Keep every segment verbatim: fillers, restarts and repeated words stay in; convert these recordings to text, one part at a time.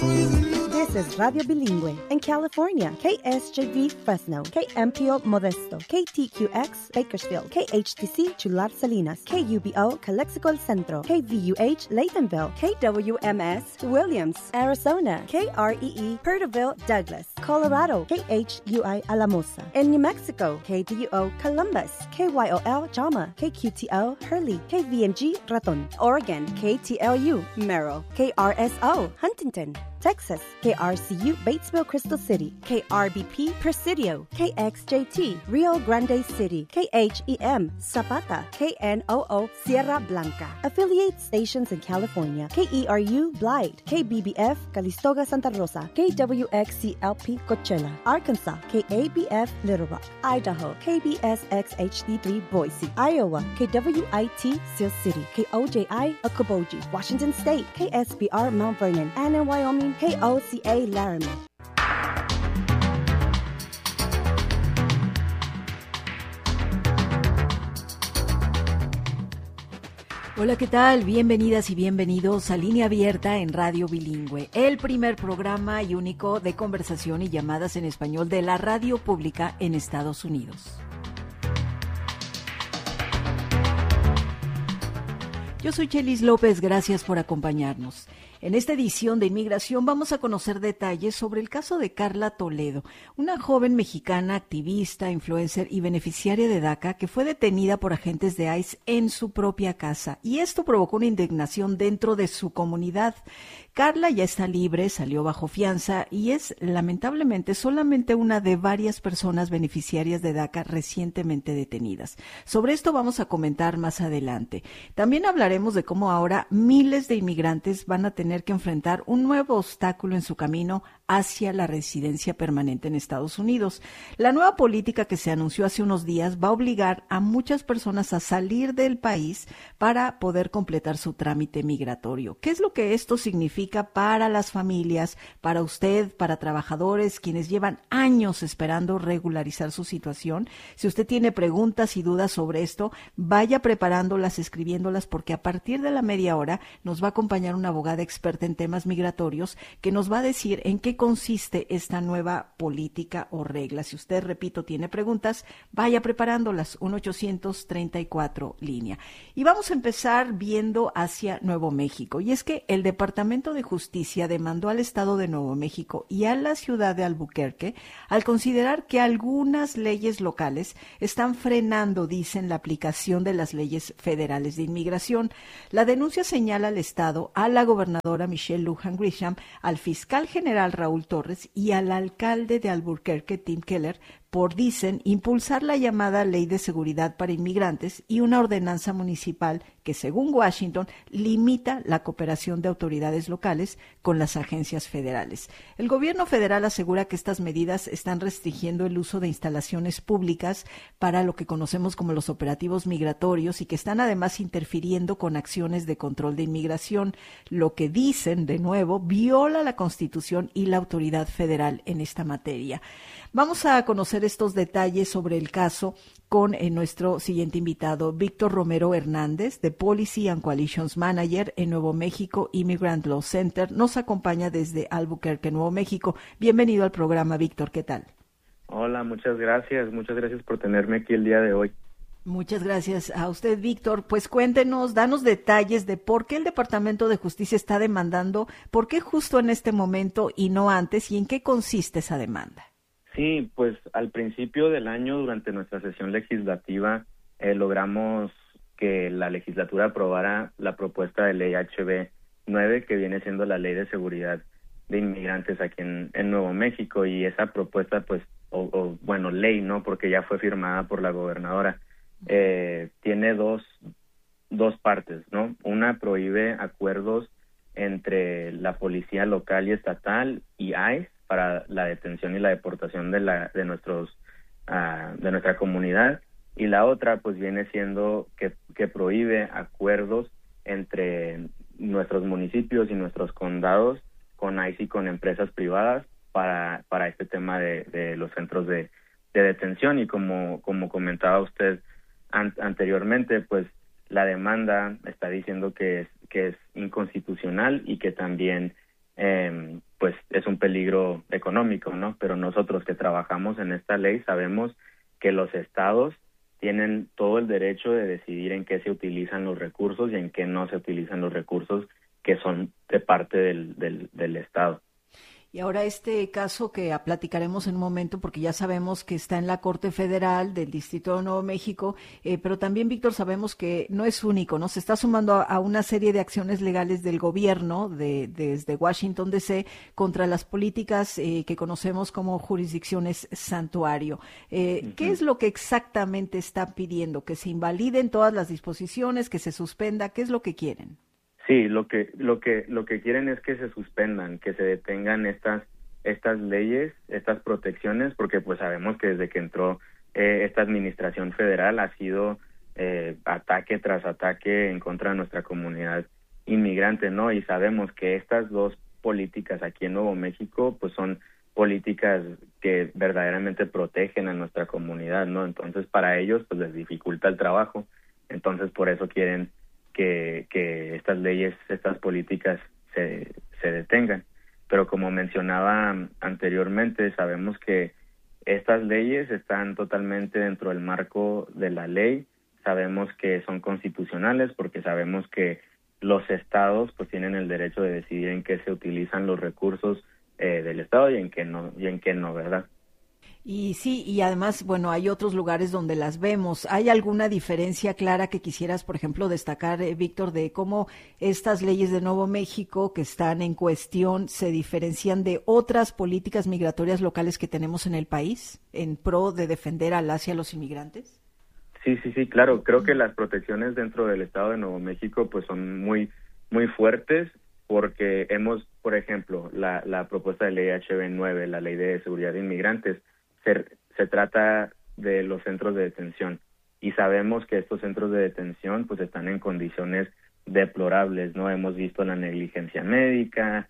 This is Radio Bilingüe in California, K S J V Fresno, K M P O Modesto, K T Q X Bakersfield, K H T C Chular Salinas, K U B O Calexico El Centro, K V U H Laytonville, K W M S Williams, Arizona, K R E E Perterville Douglas, Colorado, K H U I Alamosa, in New Mexico, K D U O Columbus, K Y O L Jama, K Q T O Hurley, K V N G Raton, Oregon, K T L U Merrill, K R S O Huntington, Texas, K R C U Batesville Crystal City, K R B P Presidio, K X J T Rio Grande City, K H E M Zapata, K N O O Sierra Blanca. Affiliate stations in California, K E R U Blythe, K B B F Calistoga Santa Rosa, K W X C L P Coachella, Arkansas, K A B F Little Rock, Idaho, K B S X H D three Boise, Iowa, K W I T Sioux City, K O J I Okoboji, Washington State, K S B R Mount Vernon, and in Wyoming, K O C A Laramie. Hola, ¿qué tal? Bienvenidas y bienvenidos a Línea Abierta en Radio Bilingüe, el primer programa y único de conversación y llamadas en español de la radio pública en Estados Unidos. Yo soy Chelis López, gracias por acompañarnos. En esta edición de Inmigración vamos a conocer detalles sobre el caso de Carla Toledo, una joven mexicana activista, influencer y beneficiaria de DACA que fue detenida por agentes de ICE en su propia casa. Y esto provocó una indignación dentro de su comunidad. Carla ya está libre, salió bajo fianza y es lamentablemente solamente una de varias personas beneficiarias de DACA recientemente detenidas. Sobre esto vamos a comentar más adelante. También hablaremos de cómo ahora miles de inmigrantes van a tener que enfrentar un nuevo obstáculo en su camino hacia la residencia permanente en Estados Unidos. La nueva política que se anunció hace unos días va a obligar a muchas personas a salir del país para poder completar su trámite migratorio. ¿Qué es lo que esto significa para las familias, para usted, para trabajadores, quienes llevan años esperando regularizar su situación? Si usted tiene preguntas y dudas sobre esto, vaya preparándolas, escribiéndolas, porque a partir de la media hora nos va a acompañar una abogada experta en temas migratorios que nos va a decir en qué consiste esta nueva política o regla. Si usted, repito, tiene preguntas, vaya preparándolas, uno ochocientos treinta y cuatro línea. Y vamos a empezar viendo hacia Nuevo México. Y es que el Departamento de Justicia demandó al Estado de Nuevo México y a la ciudad de Albuquerque al considerar que algunas leyes locales están frenando, dicen, la aplicación de las leyes federales de inmigración. La denuncia señala al Estado, a la gobernadora Michelle Lujan Grisham, al fiscal general Raúl Torres y al alcalde de Albuquerque, Tim Keller, por, dicen, impulsar la llamada Ley de Seguridad para Inmigrantes y una ordenanza municipal que, según Washington, limita la cooperación de autoridades locales con las agencias federales. El gobierno federal asegura que estas medidas están restringiendo el uso de instalaciones públicas para lo que conocemos como los operativos migratorios y que están además interfiriendo con acciones de control de inmigración, lo que, dicen, de nuevo, viola la Constitución y la autoridad federal en esta materia. Vamos a conocer estos detalles sobre el caso con eh, nuestro siguiente invitado, Víctor Romero Hernández, de Policy and Coalitions Manager en Nuevo México Immigrant Law Center. Nos acompaña desde Albuquerque, Nuevo México. Bienvenido al programa, Víctor. ¿Qué tal? Hola, muchas gracias. Muchas gracias por tenerme aquí el día de hoy. Muchas gracias a usted, Víctor. Pues cuéntenos, danos detalles de por qué el Departamento de Justicia está demandando, por qué justo en este momento y no antes, y en qué consiste esa demanda. Sí, pues al principio del año, durante nuestra sesión legislativa, eh, logramos que la legislatura aprobara la propuesta de ley H B nueve, que viene siendo la Ley de Seguridad de Inmigrantes aquí en, en Nuevo México, y esa propuesta, pues, o, o bueno, ley, ¿no?, porque ya fue firmada por la gobernadora, eh, tiene dos, dos partes, ¿no? Una prohíbe acuerdos entre la policía local y estatal y ICE para la detención y la deportación de la de nuestros uh, de nuestra comunidad, y la otra pues viene siendo que, que prohíbe acuerdos entre nuestros municipios y nuestros condados con ICE y con empresas privadas para para este tema de, de los centros de, de detención. Y como como comentaba usted an, anteriormente, pues la demanda está diciendo que es que es inconstitucional y que también eh, peligro económico, ¿no? Pero nosotros que trabajamos en esta ley sabemos que los estados tienen todo el derecho de decidir en qué se utilizan los recursos y en qué no se utilizan los recursos que son de parte del, del, del estado. Y ahora este caso que platicaremos en un momento, porque ya sabemos que está en la Corte Federal del Distrito de Nuevo México, eh, pero también, Víctor, sabemos que no es único, ¿no? Se está sumando a, a una serie de acciones legales del gobierno de, desde Washington D C contra las políticas eh, que conocemos como jurisdicciones santuario. Eh, uh-huh. ¿Qué es lo que exactamente están pidiendo? ¿Que se invaliden todas las disposiciones, que se suspenda? ¿Qué es lo que quieren? Sí, lo que lo que lo que quieren es que se suspendan, que se detengan estas estas leyes, estas protecciones, porque pues sabemos que desde que entró eh, esta administración federal ha sido eh, ataque tras ataque en contra de nuestra comunidad inmigrante, ¿no? Y sabemos que estas dos políticas aquí en Nuevo México pues son políticas que verdaderamente protegen a nuestra comunidad, ¿no? Entonces para ellos pues les dificulta el trabajo, entonces por eso quieren que, que estas leyes, estas políticas se, se detengan. Pero como mencionaba anteriormente, sabemos que estas leyes están totalmente dentro del marco de la ley, sabemos que son constitucionales porque sabemos que los estados pues tienen el derecho de decidir en qué se utilizan los recursos eh, del estado y en qué no, y en qué no, ¿verdad? Y sí, y además, bueno, hay otros lugares donde las vemos. ¿Hay alguna diferencia clara que quisieras, por ejemplo, destacar, eh, Víctor, de cómo estas leyes de Nuevo México que están en cuestión se diferencian de otras políticas migratorias locales que tenemos en el país en pro de defender al hacia los inmigrantes? Sí, sí, sí, claro. Creo que las protecciones dentro del estado de Nuevo México pues son muy, muy fuertes porque hemos, por ejemplo, la, la propuesta de ley H B nueve, la ley de seguridad de inmigrantes, Se, se trata de los centros de detención y sabemos que estos centros de detención pues están en condiciones deplorables, ¿no? Hemos visto la negligencia médica,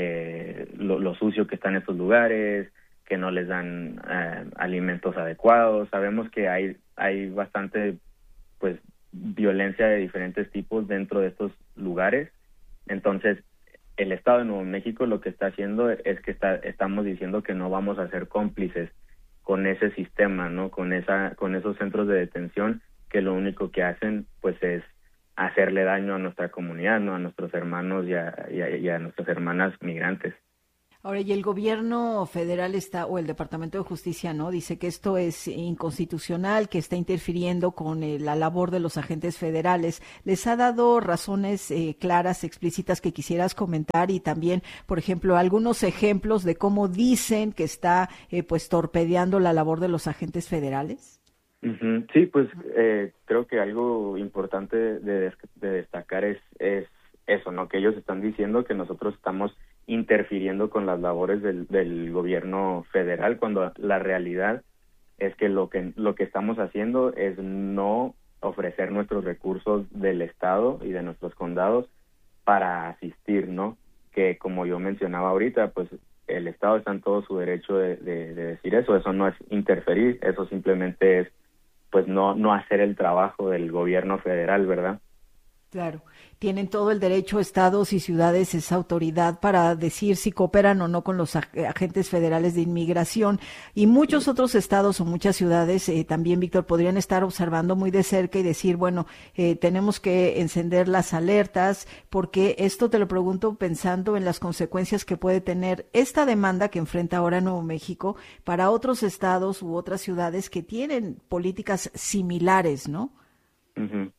eh, lo, lo sucio que están estos lugares, que no les dan eh, alimentos adecuados. Sabemos que hay hay bastante pues violencia de diferentes tipos dentro de estos lugares. Entonces el Estado de Nuevo México lo que está haciendo es que está, estamos diciendo que no vamos a ser cómplices con ese sistema, ¿no? Con esa, con esos centros de detención que lo único que hacen, pues, es hacerle daño a nuestra comunidad, ¿no? A nuestros hermanos y a, y a, y a nuestras hermanas migrantes. Ahora, y el gobierno federal está, o el Departamento de Justicia, ¿no? Dice que esto es inconstitucional, que está interfiriendo con eh, la labor de los agentes federales. ¿Les ha dado razones eh, claras, explícitas que quisieras comentar? Y también, por ejemplo, algunos ejemplos de cómo dicen que está, eh, pues, torpedeando la labor de los agentes federales. Uh-huh. Sí, pues, eh, creo que algo importante de, de destacar es, es eso, ¿no? Que ellos están diciendo que nosotros estamos interfiriendo con las labores del, del gobierno federal, cuando la realidad es que lo que lo que estamos haciendo es no ofrecer nuestros recursos del estado y de nuestros condados para asistir, ¿no? Que como yo mencionaba ahorita, pues el estado está en todo su derecho de, de, de decir eso. Eso no es interferir, eso simplemente es pues no no hacer el trabajo del gobierno federal, ¿verdad? Claro, tienen todo el derecho estados y ciudades, esa autoridad para decir si cooperan o no con los agentes federales de inmigración, y muchos otros estados o muchas ciudades eh, también, Víctor, podrían estar observando muy de cerca y decir, bueno, eh, tenemos que encender las alertas, porque esto te lo pregunto pensando en las consecuencias que puede tener esta demanda que enfrenta ahora Nuevo México para otros estados u otras ciudades que tienen políticas similares, ¿no? Uh-huh.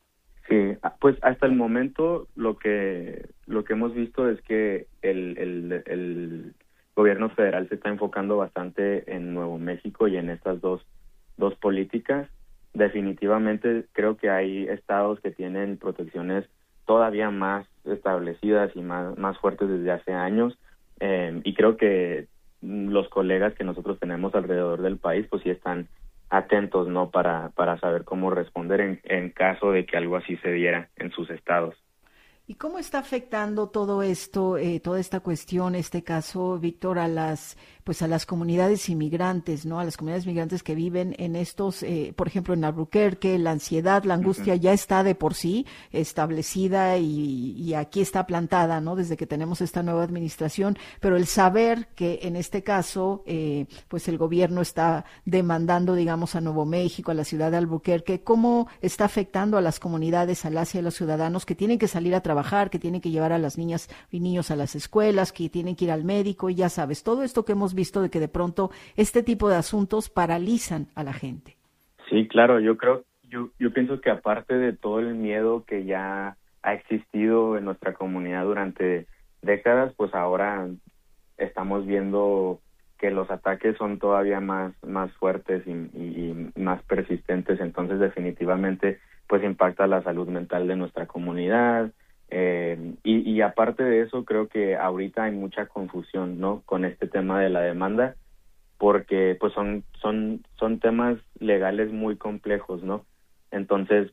Sí, pues hasta el momento lo que lo que hemos visto es que el, el, el gobierno federal se está enfocando bastante en Nuevo México y en estas dos dos políticas. Definitivamente creo que hay estados que tienen protecciones todavía más establecidas y más más fuertes desde hace años, eh, y creo que los colegas que nosotros tenemos alrededor del país pues sí están atentos, ¿no? Para, para saber cómo responder en, en caso de que algo así se diera en sus estados. ¿Y cómo está afectando todo esto, eh, toda esta cuestión, este caso, Víctor, a las, pues a las comunidades inmigrantes, ¿no? A las comunidades migrantes que viven en estos, eh, por ejemplo, en Albuquerque, la ansiedad, la angustia uh-huh. ya está de por sí establecida y, y aquí está plantada, ¿no? Desde que tenemos esta nueva administración, pero el saber que en este caso, eh, pues el gobierno está demandando, digamos, a Nuevo México, a la ciudad de Albuquerque, ¿cómo está afectando a las comunidades, a las y a los ciudadanos que tienen que salir a trabajar, que tienen que llevar a las niñas y niños a las escuelas, que tienen que ir al médico, y ya sabes, todo esto que hemos visto de que de pronto este tipo de asuntos paralizan a la gente? Sí, claro, yo creo, yo, yo pienso que aparte de todo el miedo que ya ha existido en nuestra comunidad durante décadas, pues ahora estamos viendo que los ataques son todavía más, más fuertes y, y, y más persistentes, entonces definitivamente pues impacta la salud mental de nuestra comunidad. Eh, y, y aparte de eso, creo que ahorita hay mucha confusión, ¿no? Con este tema de la demanda, porque pues son son son temas legales muy complejos, ¿no? Entonces,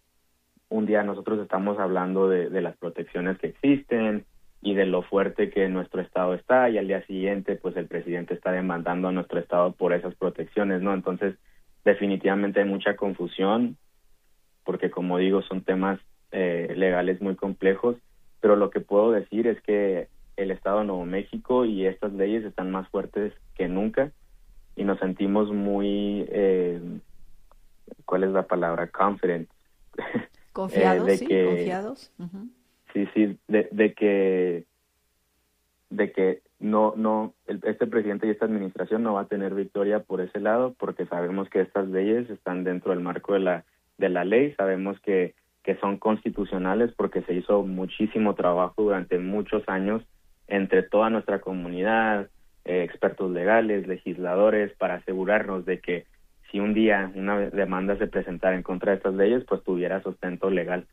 un día nosotros estamos hablando de, de las protecciones que existen y de lo fuerte que nuestro estado está, y al día siguiente, pues el presidente está demandando a nuestro estado por esas protecciones, ¿no? Entonces, definitivamente hay mucha confusión, porque como digo, son temas Eh, legales muy complejos, pero lo que puedo decir es que el Estado de Nuevo México y estas leyes están más fuertes que nunca y nos sentimos muy, eh, ¿cuál es la palabra? Confident. Confiados, eh, de sí, que, confiados. Uh-huh. Sí, sí, de, de que de que no, no, el, este presidente y esta administración no va a tener victoria por ese lado, porque sabemos que estas leyes están dentro del marco de la de la ley, sabemos que que son constitucionales porque se hizo muchísimo trabajo durante muchos años entre toda nuestra comunidad, eh, expertos legales, legisladores, para asegurarnos de que si un día una demanda se presentara en contra de estas leyes, pues tuviera sustento legal.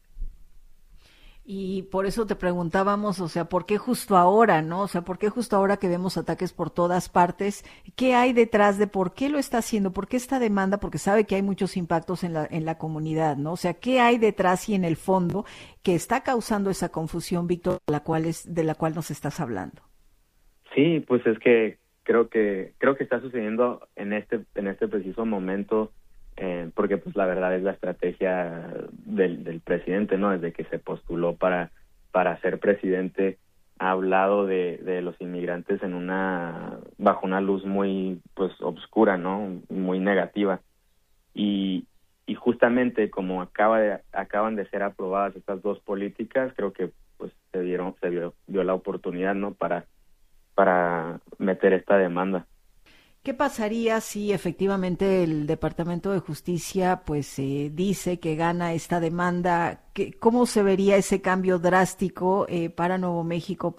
Y por eso te preguntábamos, o sea, ¿por qué justo ahora, no? O sea, ¿por qué justo ahora que vemos ataques por todas partes? ¿Qué hay detrás de por qué lo está haciendo? ¿Por qué esta demanda? Porque sabe que hay muchos impactos en la en la comunidad, ¿no? O sea, ¿qué hay detrás y en el fondo que está causando esa confusión, Víctor, de la cual es de la cual nos estás hablando? Sí, pues es que creo que creo que está sucediendo en este en este preciso momento. Eh, porque pues la verdad es la estrategia del, del presidente, ¿no? Desde que se postuló para para ser presidente, ha hablado de, de los inmigrantes en una bajo una luz muy pues oscura, ¿no? Muy negativa. Y y justamente como acaba de, acaban de ser aprobadas estas dos políticas, creo que pues se dieron se vio, vio la oportunidad, ¿no? Para para meter esta demanda. ¿Qué pasaría si efectivamente el Departamento de Justicia pues eh, dice que gana esta demanda? ¿Qué, ¿Cómo se vería ese cambio drástico eh, para Nuevo México,